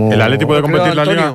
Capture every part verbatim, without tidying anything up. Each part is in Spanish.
como... ¿El Atleti puede competir la Liga?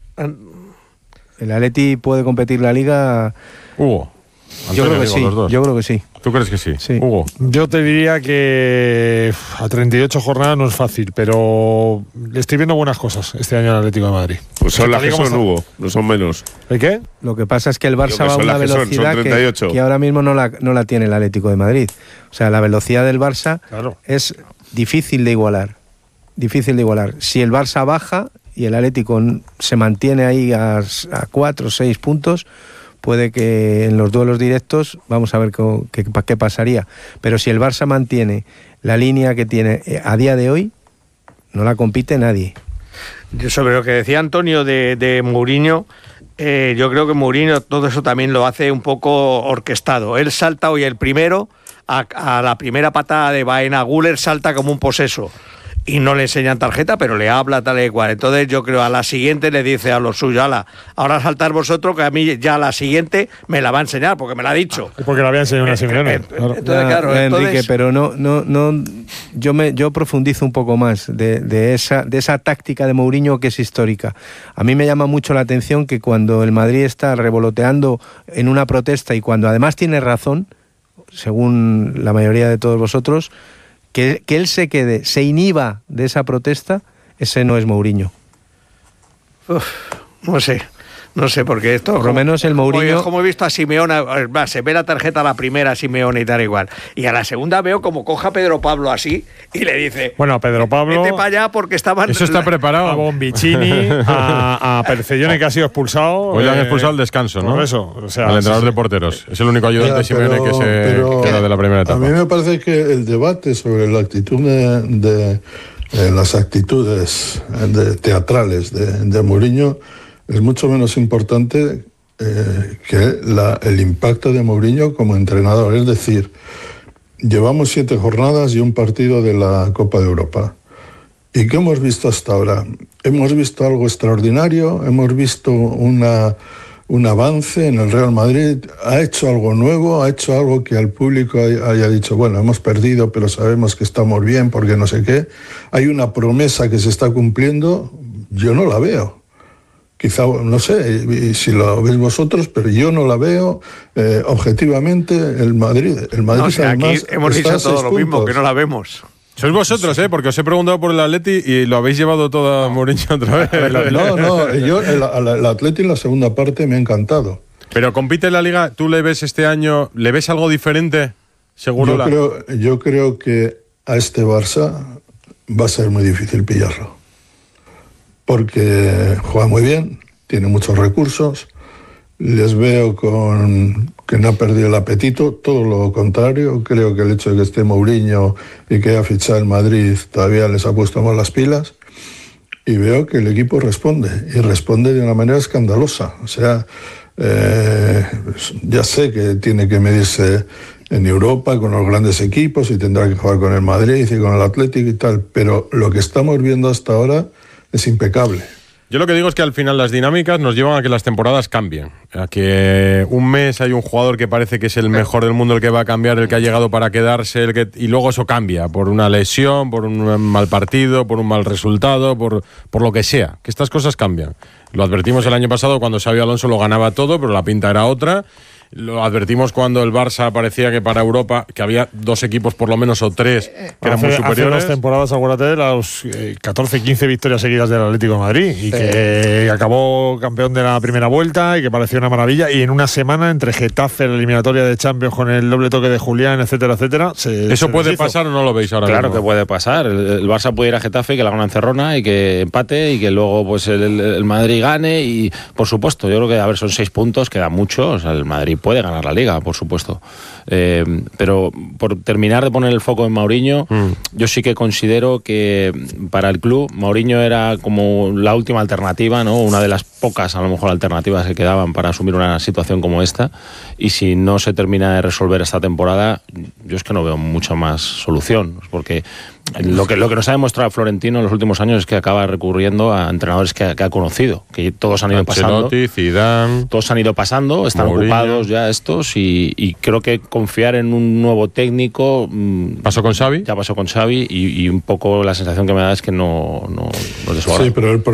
El Atleti puede competir la Liga... Hugo. Antonio, yo creo que sí, yo creo que sí. ¿Tú crees que sí? Sí. Hugo. Yo te diría que a treinta y ocho jornadas no es fácil, pero le estoy viendo buenas cosas este año al Atlético de Madrid. Pues son las que son, Hugo, no son menos. ¿El qué? Lo que pasa es que el Barça va a una velocidad que, son, son que, que ahora mismo no la, no la tiene el Atlético de Madrid. O sea, la velocidad del Barça claro. es difícil de igualar. Difícil de igualar. Si el Barça baja y el Atlético se mantiene ahí a, a cuatro o seis puntos, puede que en los duelos directos, vamos a ver qué, qué, qué pasaría. Pero si el Barça mantiene la línea que tiene a día de hoy, no la compite nadie. Yo sobre lo que decía Antonio de, de Mourinho, eh, yo creo que Mourinho todo eso también lo hace un poco orquestado. Él salta hoy el primero, a, a la primera patada de Baena Güler salta como un poseso. Y no le enseñan tarjeta, pero le habla tal y cual. Entonces yo creo a la siguiente le dice a los suyos, ala, ahora saltar vosotros, que a mí ya a la siguiente me la va a enseñar, porque me la ha dicho. Y porque la había enseñado una Simeone. Eh, eh, claro. Entonces, claro, ya, entonces... Enrique, pero no, no, no, yo me, yo profundizo un poco más de, de esa, de esa táctica de Mourinho que es histórica. A mí me llama mucho la atención que cuando el Madrid está revoloteando en una protesta y cuando además tiene razón, según la mayoría de todos vosotros, Que, que él se quede, se inhiba de esa protesta, ese no es Mourinho. Uf, no sé, no sé, porque esto... Por lo menos el Mourinho... Como he visto a Simeone, va, se ve la tarjeta a la primera a Simeone y tal igual, y a la segunda veo como coja a Pedro Pablo así y le dice... Bueno, a Pedro Pablo... Vete para allá porque estaban... Eso está preparado. A Bombicini, a, a Percellone que ha sido expulsado... Hoy le han eh, expulsado al descanso, ¿no? Por eso, o sea... Al entrenador sí, de porteros. Es el único ayudante ya, de Simeone que se pero, queda de la primera etapa. A mí me parece que el debate sobre la actitud de... de eh, las actitudes de, teatrales de, de Mourinho es mucho menos importante eh, que la, el impacto de Mourinho como entrenador. Es decir, llevamos siete jornadas y un partido de la Copa de Europa. ¿Y qué hemos visto hasta ahora? Hemos visto algo extraordinario, hemos visto una, un avance en el Real Madrid, ha hecho algo nuevo, ha hecho algo que al público haya dicho, bueno, hemos perdido, pero sabemos que estamos bien porque no sé qué. Hay una promesa que se está cumpliendo, yo no la veo. Quizá, no sé si lo veis vosotros, pero yo no la veo eh, objetivamente. El Madrid, el Madrid no, o sea, además aquí hemos dicho todo lo mismo, que no la vemos. Sois vosotros, ¿eh? Porque os he preguntado por el Atleti y lo habéis llevado todo a Mourinho otra vez. No, no, yo el, el Atleti en la segunda parte me ha encantado. Pero compite en la Liga, ¿tú le ves este año, le ves algo diferente? Seguro. Yo la... creo, yo creo que a este Barça va a ser muy difícil pillarlo. Porque juega muy bien, tiene muchos recursos, les veo con que no ha perdido el apetito, todo lo contrario. Creo que el hecho de que esté Mourinho y que haya fichado el Madrid todavía les ha puesto más las pilas, y veo que el equipo responde, y responde de una manera escandalosa. O sea, eh, ya sé que tiene que medirse en Europa con los grandes equipos y tendrá que jugar con el Madrid y con el Atlético y tal, pero lo que estamos viendo hasta ahora es impecable. Yo lo que digo es que al final las dinámicas nos llevan a que las temporadas cambien. A que un mes hay un jugador que parece que es el mejor del mundo, el que va a cambiar, el que ha llegado para quedarse, el que, y luego eso cambia por una lesión, por un mal partido, por un mal resultado, por, por lo que sea. Que estas cosas cambian. Lo advertimos el año pasado cuando Xabi Alonso lo ganaba todo, pero la pinta era otra. Lo advertimos cuando el Barça parecía que para Europa, que había dos equipos por lo menos o tres que eran hace, muy superiores. Hace dos temporadas, acuérdate de las eh, catorce, quince victorias seguidas del Atlético de Madrid y sí. que acabó campeón de la primera vuelta y que pareció una maravilla, y en una semana entre Getafe, la eliminatoria de Champions con el doble toque de Julián, etcétera, etcétera. Se, ¿Eso se puede deshizo. pasar o no lo veis ahora Claro mismo? que puede pasar. El, el Barça puede ir a Getafe y que la gana en Cerrona y que empate y que luego pues el, el Madrid gane, y por supuesto, yo creo que a ver, son seis puntos, queda mucho, o sea, el Madrid puede ganar la Liga, por supuesto. Eh, pero por terminar de poner el foco en Mourinho, mm. yo sí que considero que para el club Mourinho era como la última alternativa, ¿no? Una de las pocas, a lo mejor, alternativas que quedaban para asumir una situación como esta, y si no se termina de resolver esta temporada, yo es que no veo mucha más solución, porque lo que, lo que nos ha demostrado Florentino en los últimos años es que acaba recurriendo a entrenadores que, que ha conocido, que todos han ido Ancelotti, pasando. Zidane, todos han ido pasando, están Mourinho. ocupados ya estos, y, y creo que confiar en un nuevo técnico... ¿Pasó con Xavi? Ya pasó con Xavi, y, y un poco la sensación que me da es que no, no, no es de su Sí, pero el